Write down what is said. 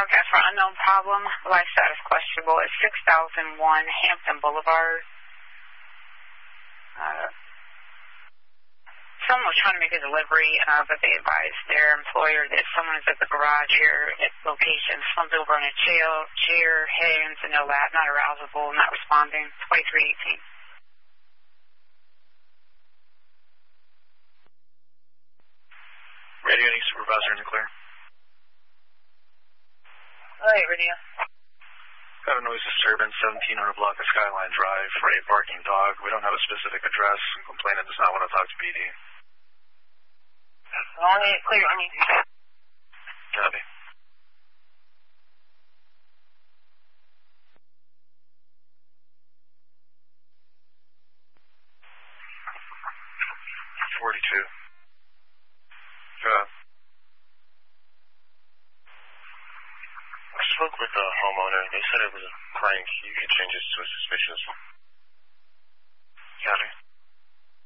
forecast for unknown problem. Life status questionable at 6001 Hampton Boulevard. Someone was trying to make a delivery, but they advised their employer that someone is at the garage here at location, slumped over on a chair, hands in their lap, not arousable, not responding. 2318. Radio, any supervisor in the clear? Hey, radio. Got a noise disturbance, 1700 block of Skyline Drive for a barking dog. We don't have a specific address. Complainant does not want to talk to PD. Only clear, Copy. .42. Go ahead. I spoke with the homeowner. They said it was a prank. You could change this to a suspicious. Copy.